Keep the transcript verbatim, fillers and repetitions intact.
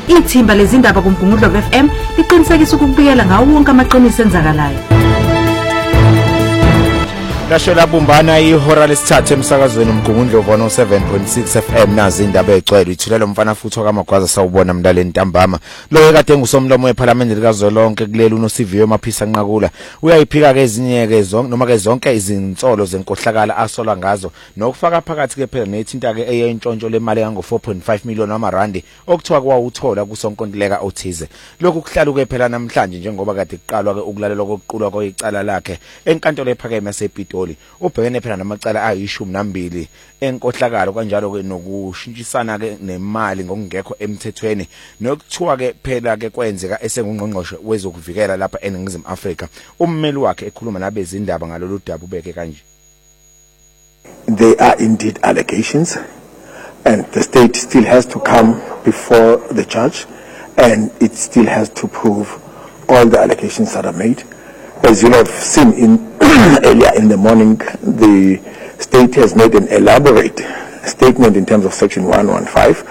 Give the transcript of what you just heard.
ithimba lezindaba kuMgungundlo F M liqinisekisa ukubikela ngawo wonke amaqiniso enzakalayo. Lasho labumbana ihora lesithathu emsakazweni uMgungundlo one oh seven point six F M nazi indaba egcwele ithulelo mfana futhi okamagwaza sawubona mlaleni ntambama lo ekade ngusomlomo weParliament likazwelonke kuleli uNosiviwe Maphisa Nqakula uyayiphika ke ezinye ke zonke noma ke zonke izinsolo zenkohlakala asolwa ngazo nokufaka phakathi ke phela nethinta ke eyentshontsho lemali engo four point five million amarandi okuthiwa kwawuthola kusonkontileka othize lokhu kuhlala ke phela namhlanje njengoba kade kuqalwa ke ukulalelwa kokuqulwa kwecala lakhe enkantolo ephakeme yasePitoli ubhekene phela namacala ayishumi nambili enkohlakalo kanjalo ke nokushintshisana ke nemali ngokungekho emthethweni nokuthiwa ke phela ke kwenzeka esengungqongqoshe wezokuvikela lapha eNingizimu Afrika ummeli wakhe ekhuluma nabezindaba ngalolu daba ubeke kanje. They are indeed allegations and the state still has to come before the judge and it still has to prove all the allegations that are made. As you have seen in earlier in the morning, the state has made an elaborate statement in terms of section one fifteen